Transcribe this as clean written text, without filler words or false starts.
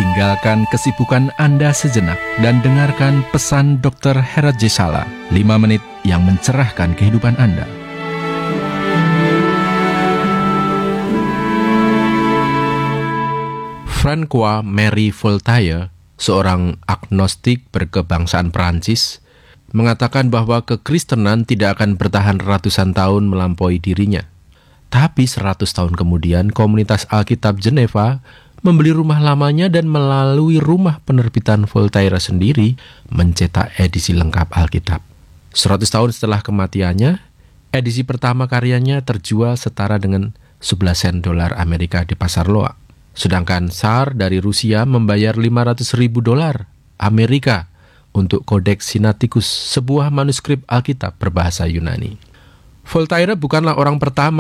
tinggalkan kesibukan Anda sejenak dan dengarkan pesan Dr. Herat J. Sala, 5 menit yang mencerahkan kehidupan Anda. François Marie Voltaire, seorang agnostik berkebangsaan Prancis, mengatakan bahwa kekristenan tidak akan bertahan ratusan tahun melampaui dirinya. Tapi 100 tahun kemudian, komunitas Alkitab Geneva membeli rumah lamanya dan melalui rumah penerbitan Voltaire sendiri mencetak edisi lengkap Alkitab. 100 tahun setelah kematiannya, edisi pertama karyanya terjual setara dengan 11 sen dolar Amerika di pasar Loak. Sedangkan Tsar dari Rusia membayar 500.000 dolar Amerika untuk Codex Sinaiticus, sebuah manuskrip Alkitab berbahasa Yunani. Voltaire bukanlah orang pertama